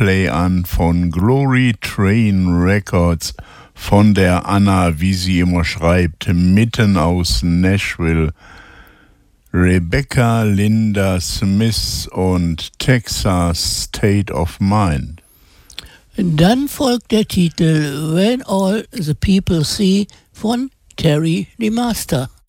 Longplay an von Glory Train Records von der Anna, wie sie immer schreibt, mitten aus Nashville. Rebecca Linda Smith und Texas State of Mind. Dann folgt der Titel When All the People See von Terry DeMaster.